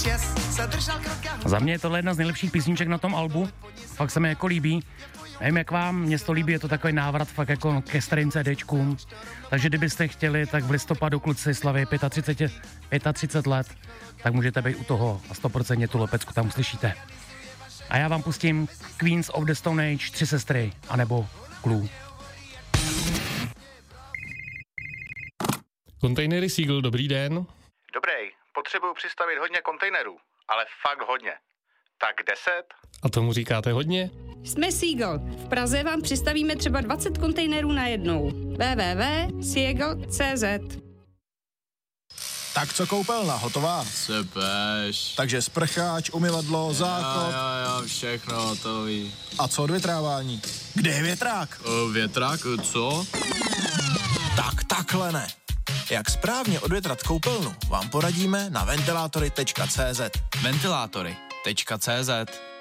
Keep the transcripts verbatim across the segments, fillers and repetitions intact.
Za mě je tohle jedna z nejlepších písniček na tom albu. Fakt se mi jako líbí. Nevím, jak vám, mně to líbí, je to takový návrat fakt jako ke starým CDčkům. Takže kdybyste chtěli, tak v listopadu kluci slaví třicet pět, třicet let, tak můžete být u toho a sto procent tu lepecku tam uslyšíte. A já vám pustím Queens of the Stone Age, Tři sestry, anebo Clue. Kontejnery Seagull, dobrý den. Dobrý, potřebuju přistavit hodně kontejnerů, ale fakt hodně. Tak deset? A tomu říkáte hodně? Jsme Seagull. V Praze vám přistavíme třeba dvacet kontejnerů na jednou. w w w tečka seagull tečka c z. Tak co koupelna, hotová? Sepeš. Takže sprcháč, umyvadlo, záchod. Jo, jo, jo, všechno hotový. A co odvětrávání? Kde je větrák? O, větrák, co? Tak takhle ne. Jak správně odvětrat koupelnu, vám poradíme na ventilátory tečka c z. Ventilátory tečka c z.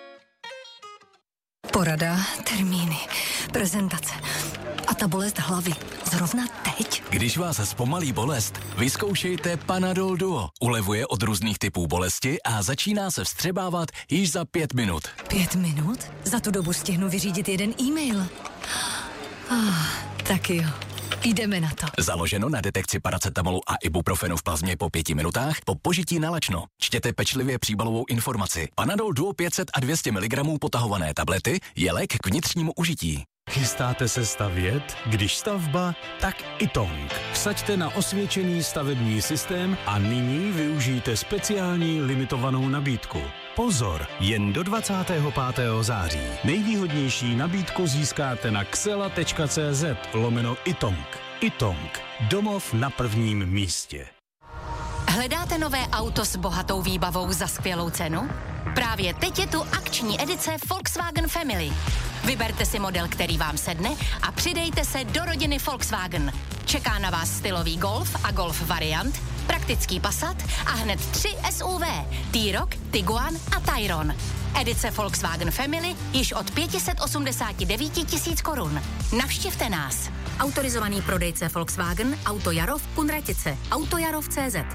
Porada, termíny, prezentace a ta bolest hlavy. Zrovna teď? Když vás zpomalí bolest, vyzkoušejte Panadol Duo. Ulevuje od různých typů bolesti a začíná se vstřebávat již za pět minut. Pět minut? Za tu dobu stihnu vyřídit jeden e-mail. Ah, tak jo. Jdeme na to. Založeno na detekci paracetamolu a ibuprofenu v plazmě po pěti minutách po požití nalačno. Čtěte pečlivě příbalovou informaci. Panadol Duo pět set a dvě stě miligramů potahované tablety je lék k vnitřnímu užití. Chystáte se stavět? Když stavba, tak Itong. Vsaďte na osvědčený stavební systém a nyní využijte speciální limitovanou nabídku. Pozor, jen do dvacátého pátého září. Nejvýhodnější nabídku získáte na xela tečka c z lomeno Itong. Itong. Domov na prvním místě. Hledáte nové auto s bohatou výbavou za skvělou cenu? Právě teď je tu akční edice Volkswagen Family. Vyberte si model, který vám sedne a přidejte se do rodiny Volkswagen. Čeká na vás stylový Golf a Golf variant, praktický Passat a hned tři S U V, T-Roc, Tiguan a Tayron. Edice Volkswagen Family již od pět set osmdesát devět tisíc korun. Navštivte nás. Autorizovaný prodejce Volkswagen, Auto Jarov, Kunratice, Autojarov tečka cé zet.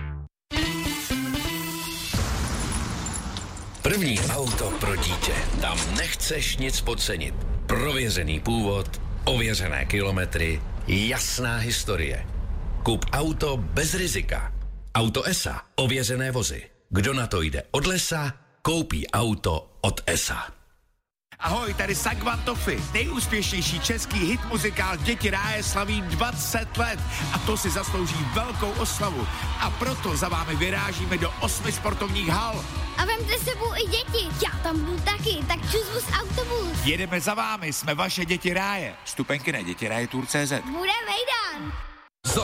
První auto pro dítě. Tam nechceš nic podcenit. Prověřený původ, ověřené kilometry, jasná historie. Kup auto bez rizika. Auto E S A. Ověřené vozy. Kdo na to jde od lesa, koupí auto od E S A. Ahoj, tady Sagvan Toffy. Nejúspěšnější český hit muzikál Děti ráje slaví dvacet let a to si zaslouží velkou oslavu. A proto za vámi vyrážíme do osmi sportovních hal. A vemte s sebou i děti, já tam budu taky, tak čus bus autobus. Jedeme za vámi, jsme vaše Děti ráje. Vstupenky na děti ráje tour tečka cé zet. Bude vejdan.